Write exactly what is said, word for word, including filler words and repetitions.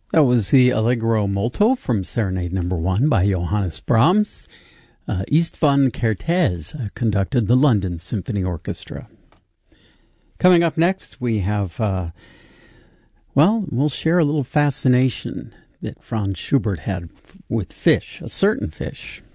That was the Allegro Molto from Serenade Number One by Johannes Brahms. Uh, Istvan Kertész uh, conducted the London Symphony Orchestra. Coming up next, we have, uh, well, we'll share a little fascination that Franz Schubert had f- with fish, a certain fish.